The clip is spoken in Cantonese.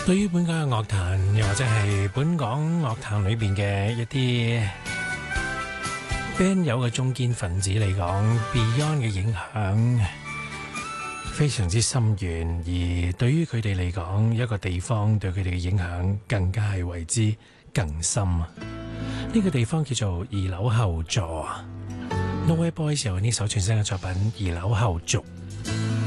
對於本港嘅樂壇，又或者係本港樂壇裏邊嘅一啲 band 友嘅中堅分子嚟講， Beyond 嘅影響非常之深遠，而對於佢哋嚟講，一個地方對佢哋嘅影響更加係為之更深啊！呢個地方叫做二樓後座啊，Nowhere Boys 由呢首全新嘅作品《二樓後續》。